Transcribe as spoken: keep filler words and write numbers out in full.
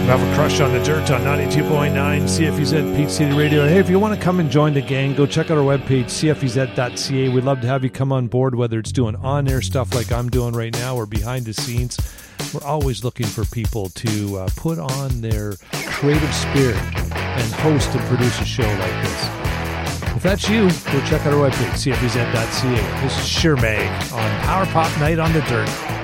Have a crush on the dirt on ninety-two point nine C F U Z Peach City Radio. Hey, if you want to come and join the gang, go check out our webpage, C F U Z dot C A. We'd love to have you come on board, whether it's doing on-air stuff like I'm doing right now or behind the scenes. We're always looking for people to uh, put on their creative spirit and host and produce a show like this. If that's you, go check out our webpage, C F U Z dot C A. This is Shermay on Power Pop Night on the Dirt.